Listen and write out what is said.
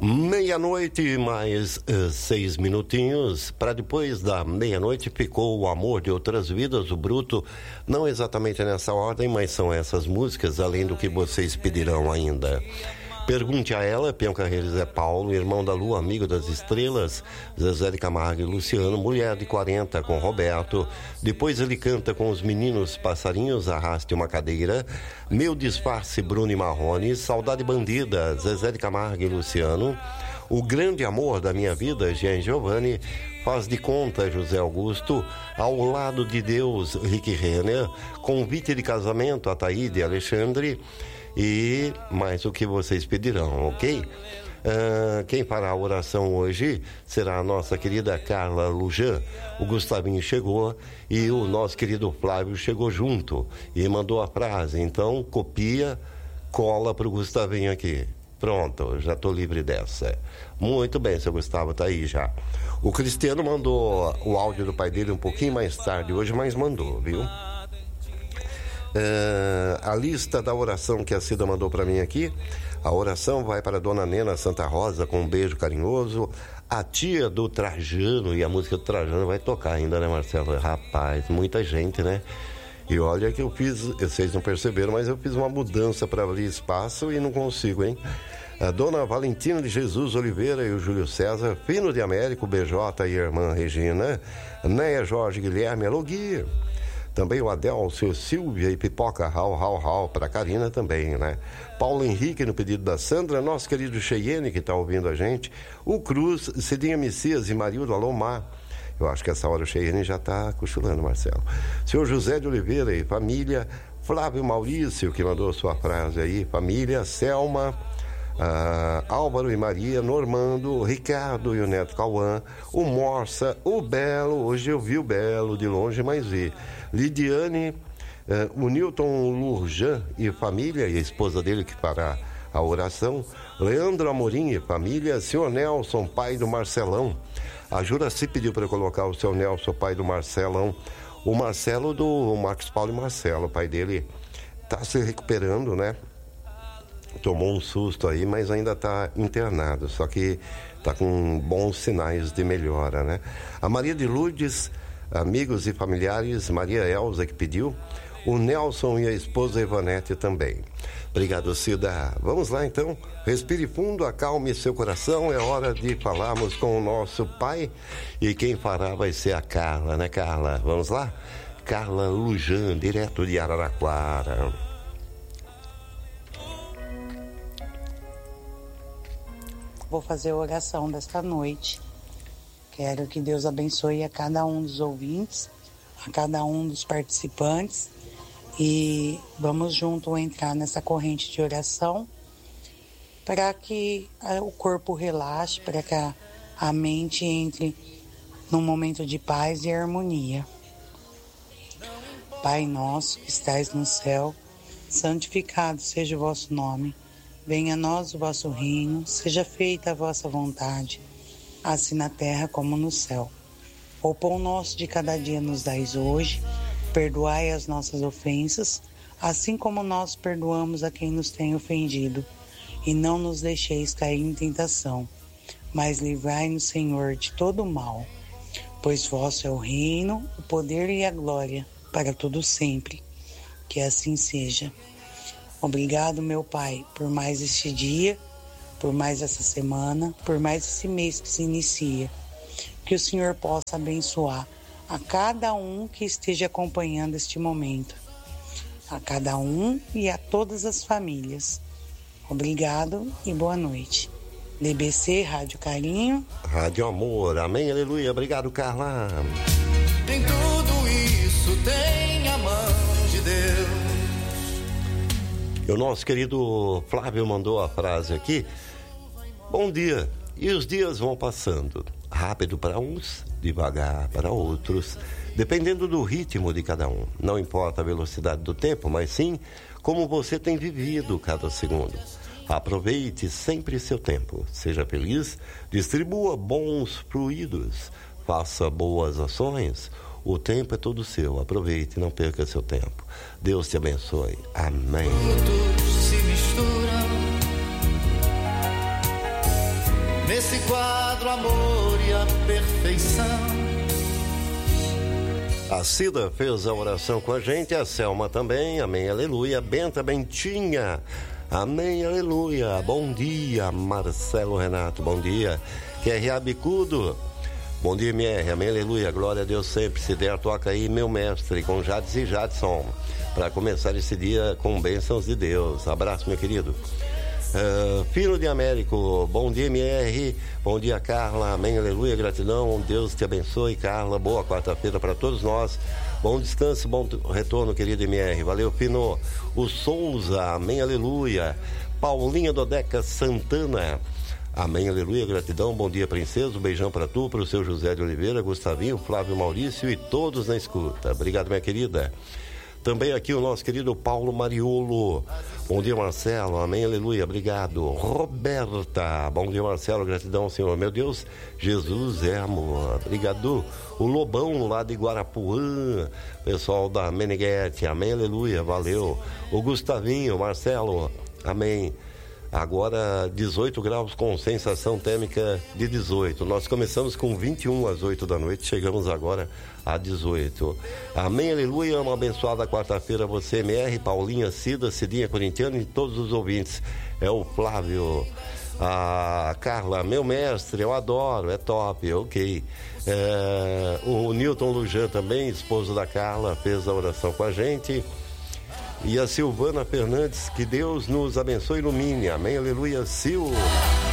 Meia-noite mais 6 minutinhos. Para depois da meia-noite ficou O Amor de Outras Vidas, o Bruto. Não exatamente nessa ordem, mas são essas músicas, além do que vocês pedirão ainda. Pergunte a ela, Peão Carreiro Zé Paulo, Irmão da Lua, Amigo das Estrelas, Zezé de Camargo e Luciano, Mulher de 40 com Roberto. Depois ele canta com os Meninos Passarinhos, Arraste uma Cadeira, Meu Disfarce, Bruno e Marrone, Saudade Bandida, Zezé de Camargo e Luciano, O Grande Amor da Minha Vida, Jean Giovanni, Faz de Conta, José Augusto, Ao Lado de Deus, Rick Renner, Convite de Casamento, Ataíde e Alexandre, e mais o que vocês pedirão, ok? Quem fará a oração hoje será a nossa querida Carla Lujan. O Gustavinho chegou e o nosso querido Flávio chegou junto e mandou a frase. Então, copia, cola para o Gustavinho aqui. Pronto, já estou livre dessa. Muito bem, seu Gustavo, tá aí já. O Cristiano mandou o áudio do pai dele um pouquinho mais tarde hoje, mas mandou, viu? A lista da oração que a Cida mandou para mim aqui. A oração vai para a Dona Nena Santa Rosa com um beijo carinhoso. A tia do Trajano, e a música do Trajano vai tocar ainda, né, Marcelo? Rapaz, muita gente, né? E olha que eu fiz, vocês não perceberam, mas eu fiz uma mudança para abrir espaço e não consigo, hein? A Dona Valentina de Jesus Oliveira e o Júlio César, Fino de Américo, BJ e a irmã Regina, Néia Jorge Guilherme, alô Gui. Também o Adelcio, Silvia e Pipoca, rau, para a Karina também, né? Paulo Henrique no pedido da Sandra, nosso querido Cheyenne que está ouvindo a gente, o Cruz, Cidinha Messias e Marildo Alomar. Eu acho que essa hora o Cheyenne já está cochilando, Marcelo. Senhor José de Oliveira e família, Flávio Maurício que mandou sua frase aí, família, Selma, Álvaro e Maria, Normando, Ricardo e o Neto Cauã, o Morsa, o Belo, hoje eu vi o Belo de longe, mas vi, Lidiane, o Newton Lurjan e família, e a esposa dele que fará a oração, Leandro Amorim e família, senhor Nelson, pai do Marcelão. A Juraci pediu para eu colocar o seu Nelson, pai do Marcelão, o Marcelo do Marcos Paulo e Marcelo, o pai dele está se recuperando, né? Tomou um susto aí, mas ainda está internado, só que está com bons sinais de melhora, né? A Maria de Lourdes, amigos e familiares, Maria Elza que pediu, o Nelson e a esposa Ivanete também. Obrigado, Cida. Vamos lá então, respire fundo, acalme seu coração, é hora de falarmos com o nosso pai e quem fará vai ser a Carla, né, Carla? Vamos lá? Carla Lujan, direto de Araraquara. Vou fazer a oração desta noite. Quero que Deus abençoe a cada um dos ouvintes, a cada um dos participantes e vamos junto entrar nessa corrente de oração para que o corpo relaxe, para que a mente entre num momento de paz e harmonia. Pai nosso que estais no céu, santificado seja o vosso nome. Venha a nós o vosso reino, seja feita a vossa vontade, assim na terra como no céu. O pão nosso de cada dia nos dais hoje, perdoai as nossas ofensas, assim como nós perdoamos a quem nos tem ofendido. E não nos deixeis cair em tentação, mas livrai-nos, Senhor, de todo o mal. Pois vosso é o reino, o poder e a glória, para todo sempre. Que assim seja. Obrigado, meu Pai, por mais este dia, por mais essa semana, por mais esse mês que se inicia. Que o Senhor possa abençoar a cada um que esteja acompanhando este momento. A cada um e a todas as famílias. Obrigado e boa noite. DBC, Rádio Carinho. Rádio Amor, amém, aleluia. Obrigado, Carla. Em tudo isso tem a mão de Deus. E o nosso querido Flávio mandou a frase aqui. Bom dia. E os dias vão passando. Rápido para uns, devagar para outros. Dependendo do ritmo de cada um. Não importa a velocidade do tempo, mas sim como você tem vivido cada segundo. Aproveite sempre seu tempo. Seja feliz. Distribua bons fluidos. Faça boas ações. O tempo é todo seu. Aproveite, não perca seu tempo. Deus te abençoe. Amém. Todos se misturam Nesse quadro, amor e a perfeição. A Cida fez a oração com a gente, a Selma também, amém, aleluia. Benta Bentinha, amém, aleluia. Bom dia, Marcelo Renato, bom dia. QRA Bicudo, bom dia, MR, amém, aleluia. Glória a Deus sempre. Se der, toca aí, meu mestre, com Jades e Jadson, para começar esse dia com bênçãos de Deus. Abraço, meu querido. Filho de Américo, bom dia, MR, bom dia, Carla, amém, aleluia, gratidão, Deus te abençoe, Carla, boa quarta-feira para todos nós, bom descanso, bom retorno, querido MR, valeu, Pino. O Souza, amém, aleluia. Paulinha Dodeca Santana, amém, aleluia, gratidão, bom dia, princesa, um beijão para tu, para o seu José de Oliveira, Gustavinho, Flávio Maurício e todos na escuta, obrigado, minha querida. Também aqui o nosso querido Paulo Mariolo. Bom dia, Marcelo. Amém, aleluia. Obrigado. Roberta. Bom dia, Marcelo. Gratidão, Senhor. Meu Deus, Jesus é amor. Obrigado. O Lobão lá de Guarapuã. Pessoal da Meneghetti. Amém, aleluia. Valeu. O Gustavinho, Marcelo. Amém. Agora 18 graus com sensação térmica de 18. Nós começamos com 21 às 8 da noite, chegamos agora a 18. Amém, aleluia, uma abençoada quarta-feira a você, MR, Paulinha, Cida, Cidinha Corintiana e todos os ouvintes. É o Flávio, a Carla, meu mestre, eu adoro, é top, ok. O Newton Lujan também, esposo da Carla, fez a oração com a gente. E a Silvana Fernandes, que Deus nos abençoe e ilumine. Amém, aleluia, Sil.